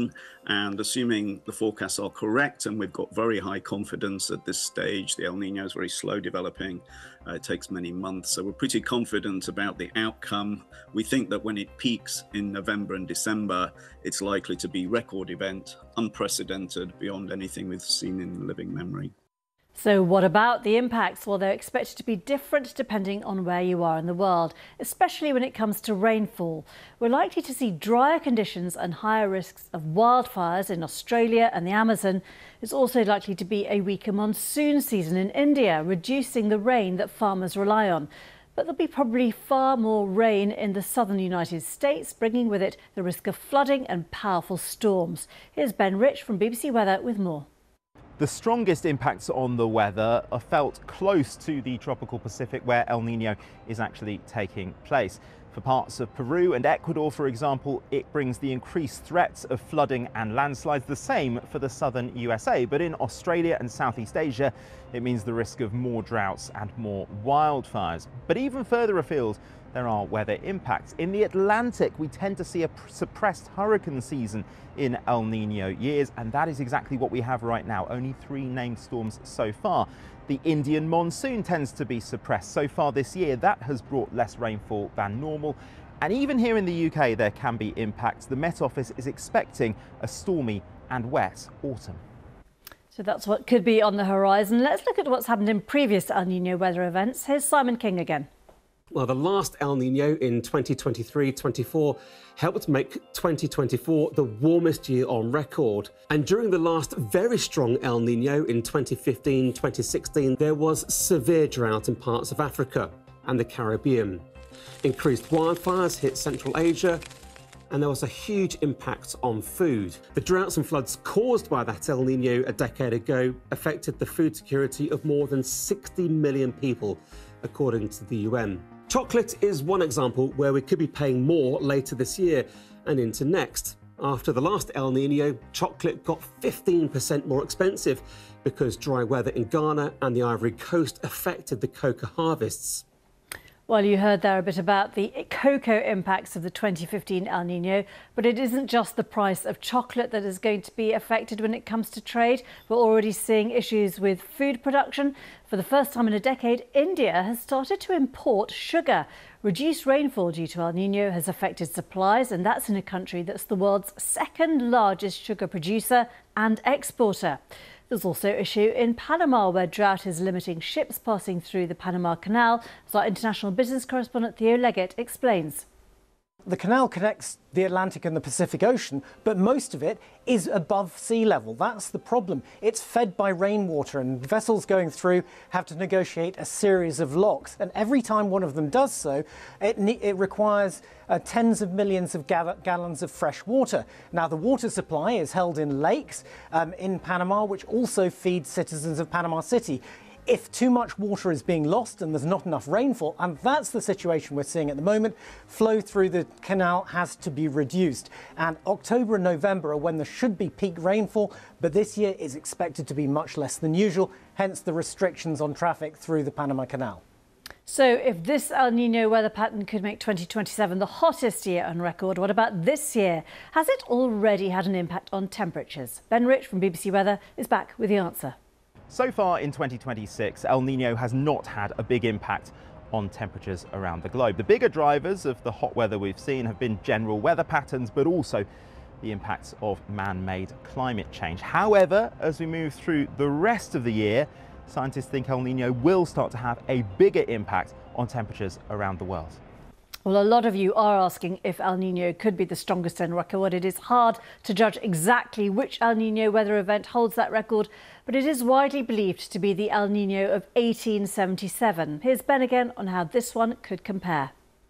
season, and assuming the forecasts are correct, and we've got very high confidence at this stage, the El Nino is very slow developing. It takes many months, so we're pretty confident about the outcome. We think that when it peaks in November and December, it's likely to be a record event, unprecedented beyond anything we've seen in living memory. So what about the impacts? Well, they're expected to be different depending on where you are in the world, especially when it comes to rainfall. We're likely to see drier conditions and higher risks of wildfires in Australia and the Amazon. It's also likely to be a weaker monsoon season in India, reducing the rain that farmers rely on. But there'll be probably far more rain in the southern United States, bringing with it the risk of flooding and powerful storms. Here's Ben Rich from BBC Weather with more. The strongest impacts on the weather are felt close to the tropical Pacific, where El Nino is actually taking place. For parts of Peru and Ecuador, for example, it brings the increased threats of flooding and landslides, the same for the southern USA. But in Australia and Southeast Asia, it means the risk of more droughts and more wildfires. But even further afield, there are weather impacts. In the Atlantic, we tend to see a suppressed hurricane season in El Nino years, and that is exactly what we have right now. Only 3 named storms so far. The Indian monsoon tends to be suppressed. So far this year, that has brought less rainfall than normal. And even here in the UK, there can be impacts. The Met Office is expecting a stormy and wet autumn. So that's what could be on the horizon. Let's look at what's happened in previous El Nino weather events. Here's Simon King again. Well, the last El Nino in 2023-24 helped make 2024 the warmest year on record. And during the last very strong El Nino in 2015-2016, there was severe drought in parts of Africa and the Caribbean. Increased wildfires hit Central Asia, and there was a huge impact on food. The droughts and floods caused by that El Nino a decade ago affected the food security of more than 60 million people, according to the UN. Chocolate is one example where we could be paying more later this year and into next. After the last El Nino, chocolate got 15% more expensive because dry weather in Ghana and the Ivory Coast affected the cocoa harvests. Well, you heard there a bit about the cocoa impacts of the 2015 El Nino, but it isn't just the price of chocolate that is going to be affected when it comes to trade. We're already seeing issues with food production. For the first time in a decade, India has started to import sugar. Reduced rainfall due to El Nino has affected supplies, and that's in a country that's the world's second largest sugar producer and exporter. There's also an issue in Panama, where drought is limiting ships passing through the Panama Canal, as our international business correspondent Theo Leggett explains. The canal connects the Atlantic and the Pacific Ocean, but most of it is above sea level. That's the problem. It's fed by rainwater, and vessels going through have to negotiate a series of locks. And every time one of them does so, it requires tens of millions of gallons of fresh water. Now, the water supply is held in lakes in Panama, which also feeds citizens of Panama City. If too much water is being lost and there's not enough rainfall, and that's the situation we're seeing at the moment, flow through the canal has to be reduced. And October and November are when there should be peak rainfall, but this year is expected to be much less than usual, hence the restrictions on traffic through the Panama Canal. So if this El Nino weather pattern could make 2027 the hottest year on record, what about this year? Has it already had an impact on temperatures? Ben Rich from BBC Weather is back with the answer. So far in 2026, El Nino has not had a big impact on temperatures around the globe. The bigger drivers of the hot weather we've seen have been general weather patterns, but also the impacts of man-made climate change. However, as we move through the rest of the year, scientists think El Nino will start to have a bigger impact on temperatures around the world. Well, a lot of you are asking if El Nino could be the strongest on record. It is hard to judge exactly which El Nino weather event holds that record, but it is widely believed to be the El Nino of 1877. Here's Ben again on how this one could compare.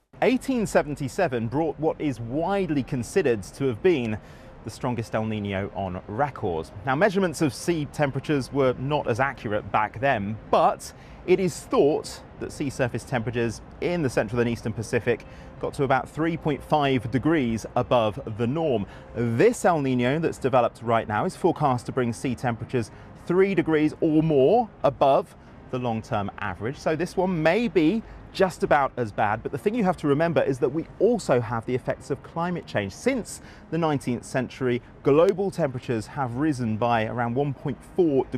1877 brought what is widely considered to have been the strongest El Nino on record. Now, measurements of sea temperatures were not as accurate back then, but it is thought that sea surface temperatures in the central and eastern Pacific got to about 3.5 degrees above the norm. This El Nino that's developed right now is forecast to bring sea temperatures 3 degrees or more above the long-term average. So this one may be just about as bad. But the thing you have to remember is that we also have the effects of climate change. Since the 19th century, global temperatures have risen by around 1.4 degrees